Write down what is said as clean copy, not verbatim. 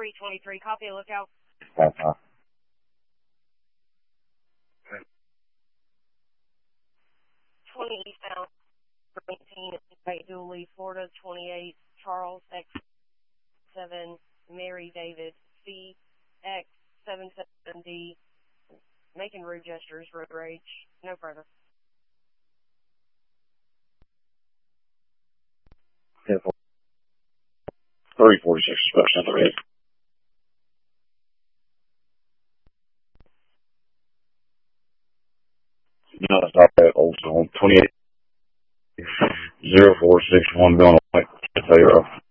323, copy, lookout. 20 eastbound, 19, Dooley, Florida, 28, Charles, X7, Mary, David, C, X, 77D, making rude gestures, road rage, no further. 346, special on the red. No, it's not that old, so 28, 0461, going away, 0.